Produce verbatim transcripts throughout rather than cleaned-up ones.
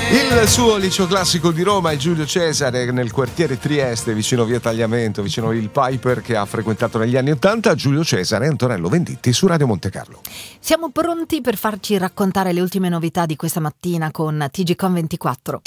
Il suo liceo classico di Roma è Giulio Cesare, nel quartiere Trieste, vicino via Tagliamento, vicino il Piper, che ha frequentato negli anni Ottanta. Giulio Cesare e Antonello Venditti su Radio Monte Carlo. Siamo pronti per farci raccontare le ultime novità di questa mattina con T G Com ventiquattro.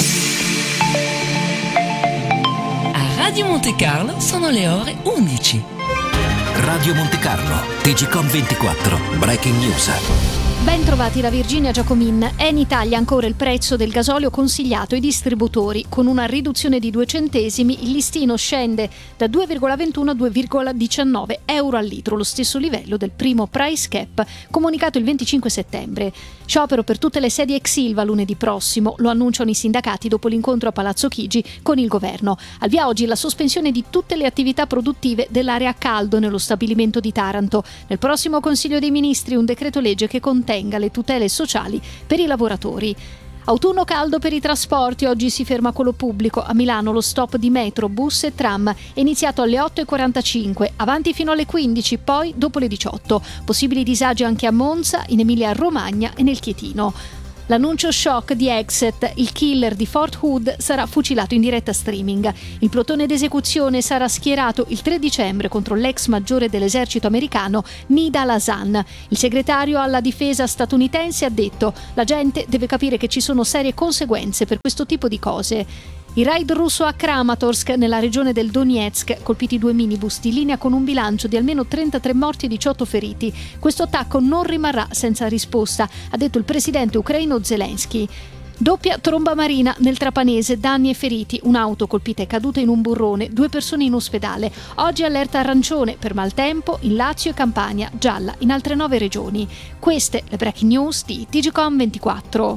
A Radio Monte Carlo sono le ore undici. Radio Monte Carlo, T G Com ventiquattro, Breaking News. Ben trovati da Virginia Giacomin. È in Italia ancora il prezzo del gasolio consigliato ai distributori. Con una riduzione di due centesimi, il listino scende da due virgola ventuno a due virgola diciannove euro al litro, lo stesso livello del primo price cap comunicato il venticinque settembre. Sciopero per tutte le sedi ex Ilva lunedì prossimo, lo annunciano i sindacati dopo l'incontro a Palazzo Chigi con il governo. Al via oggi la sospensione di tutte le attività produttive dell'area a caldo nello stabilimento di Taranto. Nel prossimo Consiglio dei Ministri un decreto legge che contenga le tutele sociali per i lavoratori. Autunno caldo per i trasporti, oggi si ferma quello pubblico. A Milano lo stop di metro, bus e tram è iniziato alle otto e quarantacinque, avanti fino alle quindici, poi dopo le diciotto. Possibili disagi anche a Monza, in Emilia-Romagna e nel Chietino. L'annuncio shock di Exet, il killer di Fort Hood, sarà fucilato in diretta streaming. Il plotone d'esecuzione sarà schierato il tre dicembre contro l'ex maggiore dell'esercito americano Nida al-Hassan. Il segretario alla difesa statunitense ha detto: la gente deve capire che ci sono serie conseguenze per questo tipo di cose. Il raid russo a Kramatorsk, nella regione del Donetsk, colpiti due minibus di linea con un bilancio di almeno trentatré morti e diciotto feriti. Questo attacco non rimarrà senza risposta, ha detto il presidente ucraino Zelensky. Doppia tromba marina nel Trapanese, danni e feriti, un'auto colpita è caduta in un burrone, due persone in ospedale. Oggi allerta arancione per maltempo in Lazio e Campania, gialla in altre nove regioni. Queste le breaking news di T G Com ventiquattro.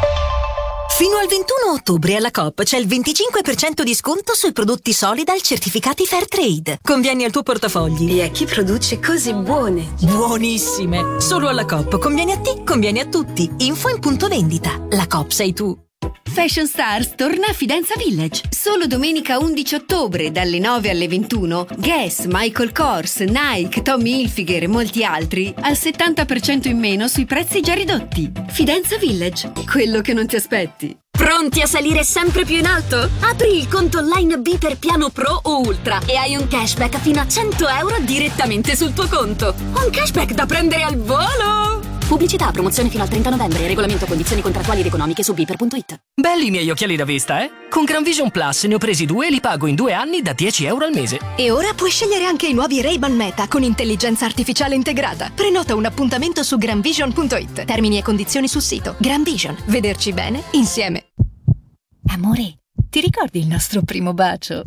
Fino al ventuno ottobre alla Coop c'è il venticinque per cento di sconto sui prodotti Solidal certificati Fairtrade. Convieni al tuo portafogli. E a chi produce cose buone. Buonissime! Solo alla Coop. Convieni a te, convieni a tutti. Info in punto vendita. La Coop sei tu. Fashion Stars torna a Fidenza Village. Solo domenica undici ottobre dalle nove alle ventuno. Guess, Michael Kors, Nike, Tommy Hilfiger e molti altri al settanta per cento in meno sui prezzi già ridotti. Fidenza Village, quello che non ti aspetti. Pronti a salire sempre più in alto? Apri il conto online B per piano Pro o Ultra e hai un cashback fino a cento euro direttamente sul tuo conto. Un cashback da prendere al volo! Pubblicità, promozione fino al trenta novembre. Regolamento, condizioni contrattuali ed economiche su beeper punto it. Belli i miei occhiali da vista, eh? Con Gran Vision Plus ne ho presi due e li pago in due anni da dieci euro al mese. E ora puoi scegliere anche i nuovi Ray-Ban Meta con intelligenza artificiale integrata. Prenota un appuntamento su gran vision punto it. Termini e condizioni sul sito. Gran Vision. Vederci bene insieme. Amore, ti ricordi il nostro primo bacio?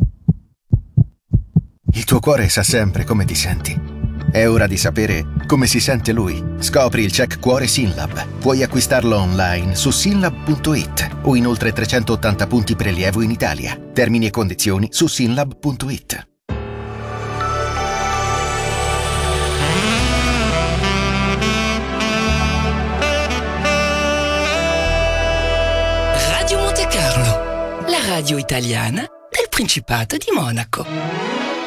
Il tuo cuore sa sempre come ti senti. È ora di sapere come si sente lui. Scopri il check cuore Synlab. Puoi acquistarlo online su synlab punto it o in oltre trecentottanta punti prelievo in Italia. Termini e condizioni su synlab punto it. Radio Monte Carlo, la radio italiana del Principato di Monaco.